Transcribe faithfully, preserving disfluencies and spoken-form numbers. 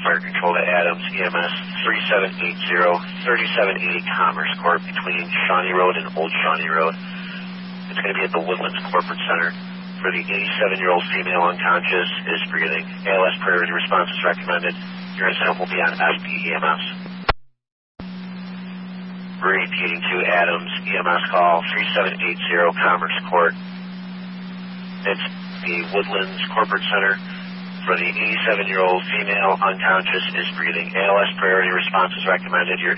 fire control to Adams, E M S three seven eight zero, thirty-seven eighty Commerce Court between Shawnee Road and Old Shawnee Road. It's going to be at the Woodlands Corporate Center. For the eighty-seven-year-old female unconscious, is breathing. A L S priority response is recommended. Your incident will be on S P E M S. Repeating to Adams, E M S call three seven eight zero Commerce Court. It's the Woodlands Corporate Center. For the eighty-seven-year-old female unconscious, is breathing. A L S priority response is recommended. Your